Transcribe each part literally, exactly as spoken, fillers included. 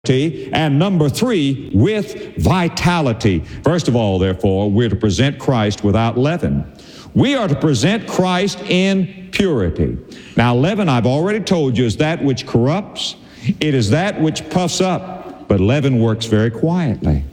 And number three, with vitality. First of all, therefore, we're to present Christ without leaven. We are to present Christ in purity. Now, leaven, I've already told you, is that which corrupts. It is that which puffs up. But leaven works very quietly,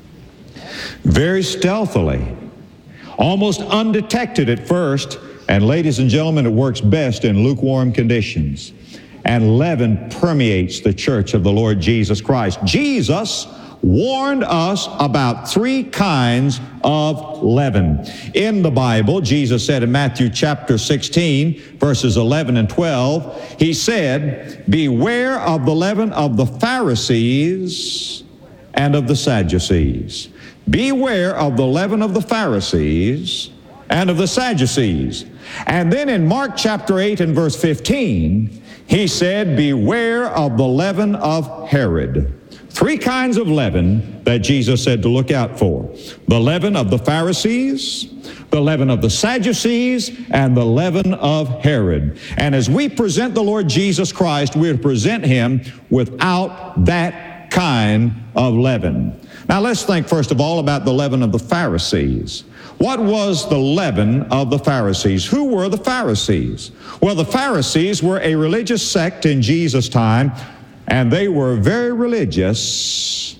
very stealthily, almost undetected at first. And ladies and gentlemen, it works best in lukewarm conditions. And leaven permeates the church of the Lord Jesus Christ. Jesus warned us about three kinds of leaven. In the Bible, Jesus said in Matthew chapter sixteen, verses eleven and twelve, he said, "Beware of the leaven of the Pharisees and of the Sadducees." Beware of the leaven of the Pharisees and of the Sadducees. And then in Mark chapter eight and verse fifteen, he said, "Beware of the leaven of Herod." Three kinds of leaven that Jesus said to look out for. The leaven of the Pharisees, the leaven of the Sadducees, and the leaven of Herod. And as we present the Lord Jesus Christ, we're to present him without that kind of leaven. Now let's think first of all about the leaven of the Pharisees. What was the leaven of the Pharisees? Who were the Pharisees? Well, the Pharisees were a religious sect in Jesus' time, and they were very religious.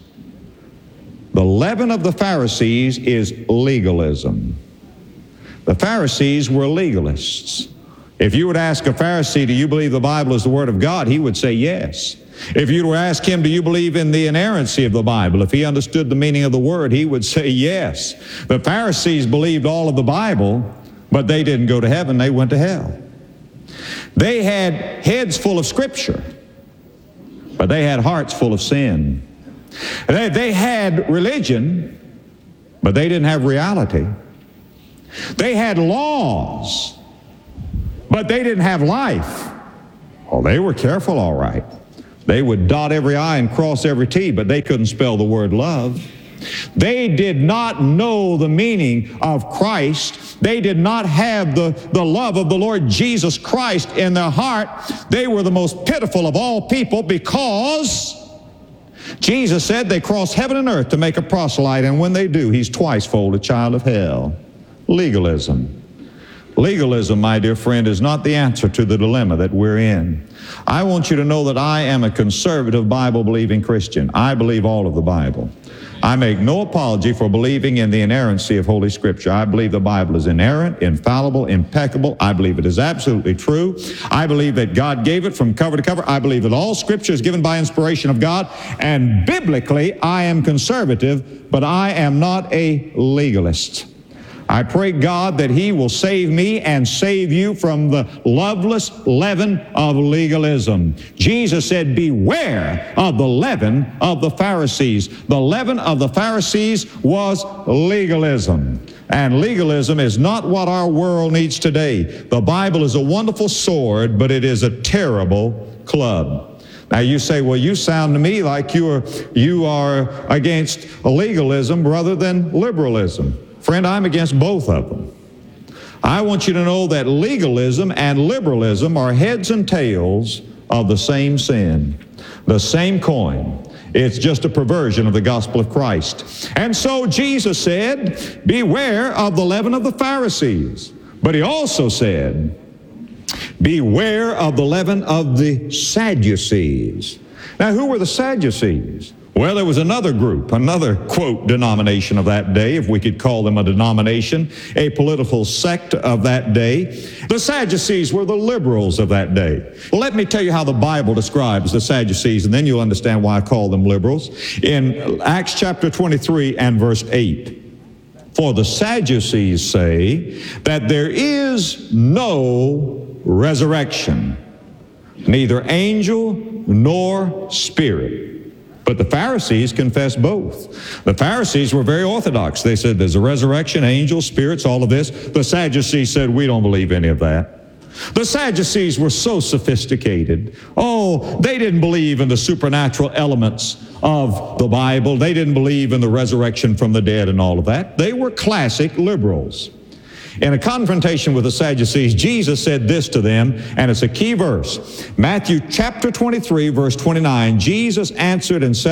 The leaven of the Pharisees is legalism. The Pharisees were legalists. If you would ask a Pharisee, do you believe the Bible is the Word of God? He would say yes. If you were to ask him, do you believe in the inerrancy of the Bible? If he understood the meaning of the word, he would say yes. The Pharisees believed all of the Bible, but they didn't go to heaven, they went to hell. They had heads full of Scripture, but they had hearts full of sin. They, they had religion, but they didn't have reality. They had laws, but they didn't have life. Oh, they were careful, all right. They would dot every I and cross every T, but they couldn't spell the word love. They did not know the meaning of Christ. They did not have the, the love of the Lord Jesus Christ in their heart. They were the most pitiful of all people because Jesus said they cross heaven and earth to make a proselyte, and when they do, he's twice-fold a child of hell. Legalism. Legalism, my dear friend, is not the answer to the dilemma that we're in. I want you to know that I am a conservative Bible-believing Christian. I believe all of the Bible. I make no apology for believing in the inerrancy of Holy Scripture. I believe the Bible is inerrant, infallible, impeccable. I believe it is absolutely true. I believe that God gave it from cover to cover. I believe that all Scripture is given by inspiration of God. And biblically, I am conservative, but I am not a legalist. I pray God that he will save me and save you from the loveless leaven of legalism. Jesus said, beware of the leaven of the Pharisees. The leaven of the Pharisees was legalism. And legalism is not what our world needs today. The Bible is a wonderful sword, but it is a terrible club. Now you say, well, you sound to me like you are, you are against legalism rather than liberalism. Friend, I'm against both of them. I want you to know that legalism and liberalism are heads and tails of the same sin, the same coin. It's just a perversion of the gospel of Christ. And so Jesus said, beware of the leaven of the Pharisees. But he also said, beware of the leaven of the Sadducees. Now, who were the Sadducees? Well, there was another group, another, quote, denomination of that day, if we could call them a denomination, a political sect of that day. The Sadducees were the liberals of that day. Well, let me tell you how the Bible describes the Sadducees, and then you'll understand why I call them liberals. In Acts chapter twenty-three and verse eight, for the Sadducees say that there is no resurrection, neither angel nor spirit. But the Pharisees confessed both. The Pharisees were very orthodox. They said there's a resurrection, angels, spirits, all of this. The Sadducees said, we don't believe any of that. The Sadducees were so sophisticated. Oh, they didn't believe in the supernatural elements of the Bible. They didn't believe in the resurrection from the dead and all of that. They were classic liberals. In a confrontation with the Sadducees, Jesus said this to them, and it's a key verse. Matthew chapter twenty-three, verse twenty-nine, Jesus answered and said